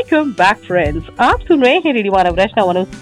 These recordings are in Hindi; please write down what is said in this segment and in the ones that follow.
वेलकम बैक फ्रेंड्स, आप सुन रहे हैं रेडियो मानव रचना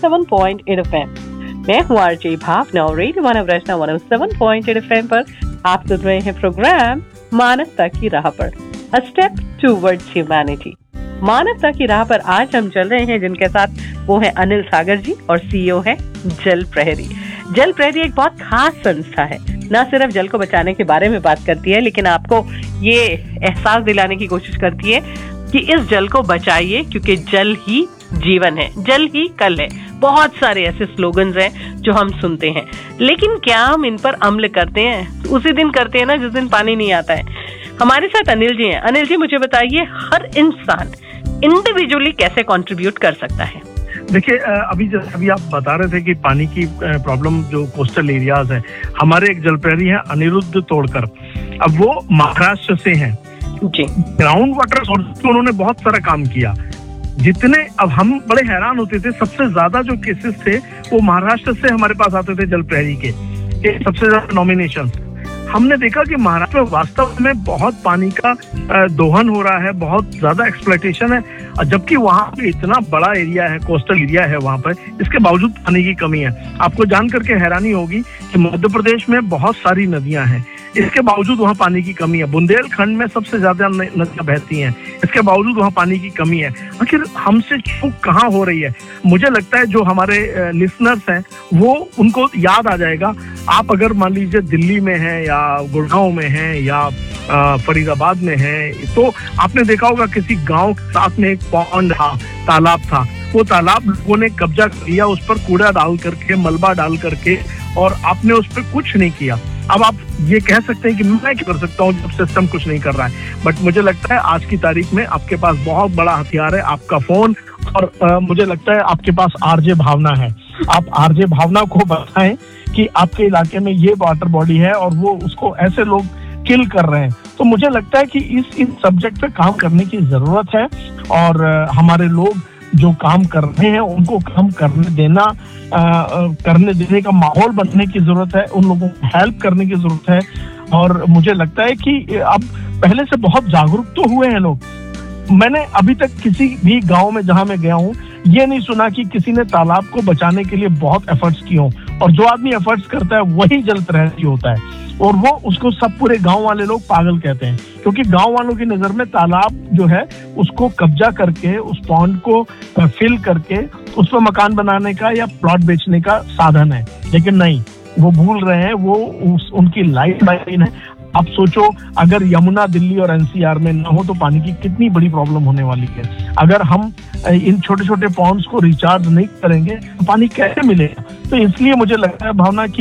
107.8 FM। मैं हूँ आरजे भावना और रेडियो मानव रचना 107.8 FM पर आप सुन रहे हैं प्रोग्राम मानवता की राह पर, अ स्टेप टूवर्ड्स ह्यूमैनिटी। मानवता की राह पर आज हम चल रहे हैं जिनके साथ वो है अनिल सागर जी और सीईओ है जल प्रहरी। जल प्रहरी एक बहुत खास संस्था है, न सिर्फ जल को बचाने के बारे में बात करती है लेकिन आपको ये एहसास दिलाने की कोशिश करती है कि इस जल को बचाइए क्योंकि जल ही जीवन है, जल ही कल है। बहुत सारे ऐसे स्लोगन्स हैं जो हम सुनते हैं, लेकिन क्या हम इन पर अमल करते हैं? उसी दिन करते हैं ना जिस दिन पानी नहीं आता है। हमारे साथ अनिल जी हैं। अनिल जी, मुझे बताइए, हर इंसान इंडिविजुअली कैसे कंट्रीब्यूट कर सकता है? देखिए, अभी आप बता रहे थे कि पानी की प्रॉब्लम जो कोस्टल एरियाज है, हमारे एक जल प्रहरी है अनिरुद्ध तोड़कर। अब वो महाराष्ट्र से हैं जी। ग्राउंड वाटर सोर्स पे उन्होंने बहुत सारा काम किया। जितने अब हम बड़े हैरान होते थे, सबसे ज्यादा जो केसेस थे वो महाराष्ट्र से हमारे पास आते थे जल प्रहरी के सबसे ज्यादा नॉमिनेशन। हमने देखा कि महाराष्ट्र में वास्तव में बहुत पानी का दोहन हो रहा है, बहुत ज्यादा एक्सप्लॉयटेशन है, जबकि वहाँ पे इतना बड़ा एरिया है, कोस्टल एरिया है वहाँ पर, इसके बावजूद पानी की कमी है। आपको जान करके हैरानी होगी कि मध्य प्रदेश में बहुत सारी नदियां हैं, इसके बावजूद वहाँ पानी की कमी है। बुंदेलखंड में सबसे ज्यादा नदियां बहती हैं, इसके बावजूद वहाँ पानी की कमी है। आखिर हमसे चूक कहाँ हो रही है? मुझे लगता है जो हमारे लिसनर्स हैं वो उनको याद आ जाएगा। आप अगर मान लीजिए दिल्ली में हैं या गुड़गांव में हैं या फरीदाबाद में हैं, तो आपने देखा होगा किसी गांव के साथ में एक पॉन्ड था, तालाब था। वो तालाब लोगों ने कब्जा कर लिया, उस पर कूड़ा डाल करके, मलबा डाल करके, और आपने उस पर कुछ नहीं किया। अब आप ये कह सकते हैं कि मैं क्या कर सकता हूँ जब सिस्टम कुछ नहीं कर रहा है, बट मुझे लगता है आज की तारीख में आपके पास बहुत बड़ा हथियार है, आपका फोन, और मुझे लगता है आपके पास आरजे भावना है। आप आरजे भावना को बताएं कि आपके इलाके में ये वाटर बॉडी है और वो उसको ऐसे लोग किल कर रहे हैं। तो मुझे लगता है कि इस सब्जेक्ट पे काम करने की जरूरत है, और हमारे लोग जो काम कर रहे हैं उनको काम करने देने का माहौल बनने की जरूरत है, उन लोगों को हेल्प करने की जरूरत है। और मुझे लगता है कि अब पहले से बहुत जागरूक तो हुए हैं लोग। मैंने अभी तक किसी भी गांव में जहां मैं गया हूं ये नहीं सुना कि किसी ने तालाब को बचाने के लिए बहुत एफर्ट्स किए हों, और जो आदमी एफर्ट्स करता है वही जल प्रहरी होता है, और वो उसको सब पूरे गांव वाले लोग पागल कहते हैं, क्योंकि गांव वालों की नजर में तालाब जो है उसको कब्जा करके, उस पॉन्ड को फिल करके उस पर मकान बनाने का या प्लॉट बेचने का साधन है। लेकिन नहीं, वो भूल रहे हैं वो उनकी लाइफ लाइन है। आप सोचो, अगर यमुना दिल्ली और एनसीआर में ना हो तो पानी की कितनी बड़ी प्रॉब्लम होने वाली है। अगर हम इन छोटे छोटे पॉन्ड्स को रिचार्ज नहीं करेंगे तो पानी कैसे मिलेगा? तो इसलिए मुझे लगता है भावना की